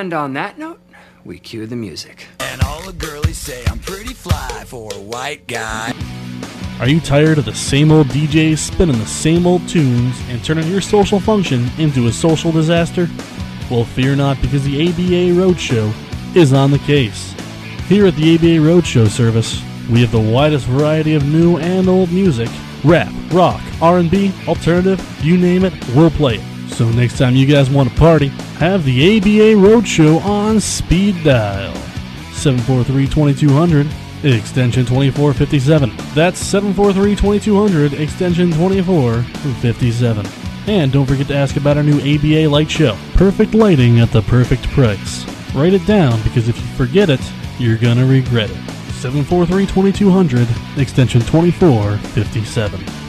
And on that note, we cue the music. And all the girlies say I'm pretty fly for a white guy. Are you tired of the same old DJs spinning the same old tunes and turning your social function into a social disaster? Well, fear not, because the ABA Roadshow is on the case. Here at the ABA Roadshow service, we have the widest variety of new and old music. Rap, rock, R&B, alternative, you name it, we'll play it. So next time you guys want to party, have the ABA Roadshow on speed dial. 743-2200, extension 2457. That's 743-2200, extension 2457. And don't forget to ask about our new ABA light show. Perfect lighting at the perfect price. Write it down, because if you forget it, you're gonna regret it. 743-2200, extension 2457.